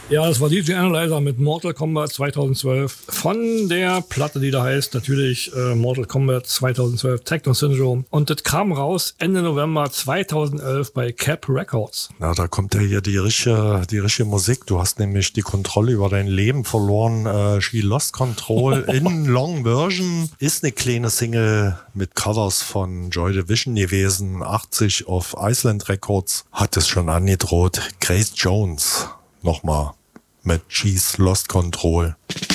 Ja, das war DJ Analyzer mit Mortal Kombat 2012 von der Platte, die da heißt natürlich Mortal Kombat 2012 Techno Syndrome. Und das kam raus Ende November 2011 bei Cap Records. Ja, da kommt ja hier die richtige Musik. Du hast nämlich die Kontrolle über dein Leben verloren. She Lost Control in Long Version ist eine kleine Single mit Covers von Joy Division gewesen. 80 auf Iceland Records hat es schon angedroht. Grace Jones nochmal mit She's Lost Control.